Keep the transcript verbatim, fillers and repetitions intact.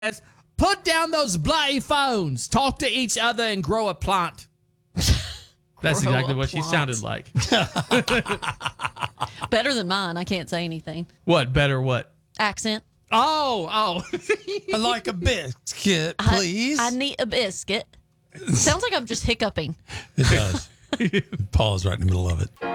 says, put down those bloody phones, talk to each other, and grow a plant. That's Grow exactly a what she plant. sounded like. Better than mine. I can't say anything. What? Better what? Accent. Oh, oh. I'd like a biscuit, I- please. I, need a biscuit. Sounds like I'm just hiccuping. It does. Paul is right in the middle of it.